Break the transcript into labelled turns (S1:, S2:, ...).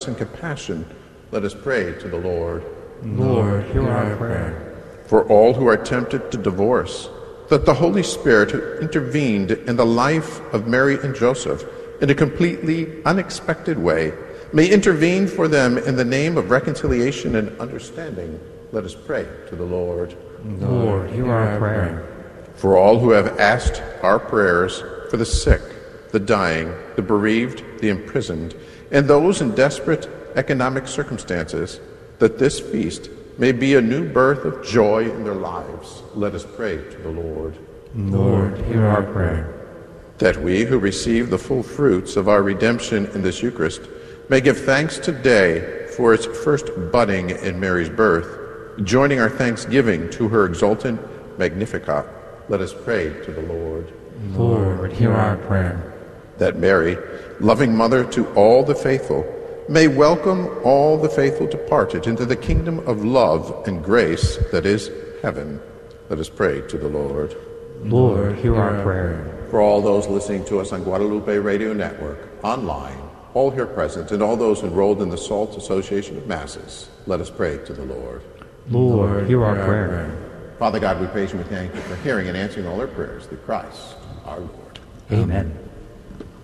S1: and compassion, let us pray to the Lord.
S2: Lord, hear our prayer.
S1: For all who are tempted to divorce, that the Holy Spirit who intervened in the life of Mary and Joseph in a completely unexpected way may intervene for them in the name of reconciliation and understanding, let us pray to the Lord.
S2: Lord, hear our prayer.
S1: For all who have asked our prayers for the sick, the dying, the bereaved, the imprisoned, and those in desperate economic circumstances, that this feast may be a new birth of joy in their lives, let us pray to the Lord.
S2: Lord, hear our prayer.
S1: That we who receive the full fruits of our redemption in this Eucharist may give thanks today for its first budding in Mary's birth, joining our thanksgiving to her exultant Magnificat, let us pray to the Lord.
S2: Lord, hear our prayer.
S1: That Mary, loving mother to all the faithful, may welcome all the faithful departed into the kingdom of love and grace that is heaven. Let us pray to the Lord.
S2: Lord, hear our prayer.
S1: For all those listening to us on Guadalupe Radio Network, online, all here present, and all those enrolled in the SALT Association of Masses, let us pray to the Lord.
S2: Lord, hear our prayer.
S1: Father God, we praise you and thank you for hearing and answering all our prayers through Christ our Lord.
S2: Amen.